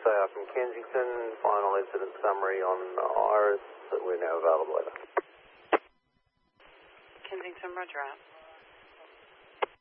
SAR from Kensington. Final incident summary on Iris that we're now available. Over. Kensington, roger out.